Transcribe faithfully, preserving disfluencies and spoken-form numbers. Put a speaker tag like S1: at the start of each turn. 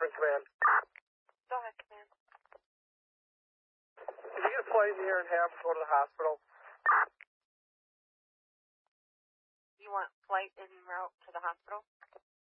S1: different command.
S2: Go ahead, command.
S1: Can you get a flight in here and have them go to the hospital?
S2: You want flight en route to the hospital?